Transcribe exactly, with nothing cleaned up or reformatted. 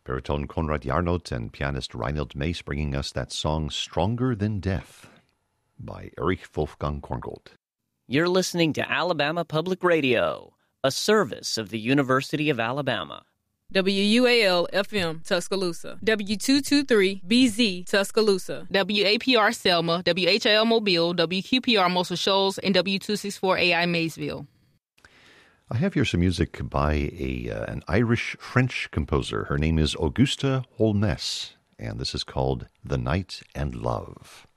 Baritone Konrad Jarnot and pianist Reinhold Mace bringing us that song Stronger Than Death by Erich Wolfgang Korngold. You're listening to Alabama Public Radio, a service of the University of Alabama. W U A L F M Tuscaloosa, W two twenty-three B Z Tuscaloosa, W A P R Selma, W H I L Mobile, W Q P R Muscle Shoals, and W two sixty-four A I Maysville. I have here some music by a uh, an Irish-French composer. Her name is Augusta Holness, and this is called The Night and Love.